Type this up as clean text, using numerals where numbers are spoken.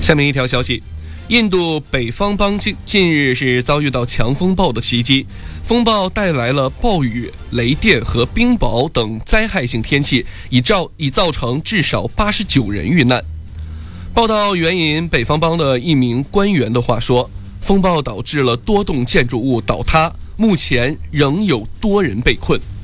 下面一条消息，印度北方邦近日是遭遇到强风暴的袭击，风暴带来了暴雨、雷电和冰雹等灾害性天气，已造成至少89人遇难。报道援引北方邦的一名官员的话说，风暴导致了多栋建筑物倒塌，目前仍有多人被困。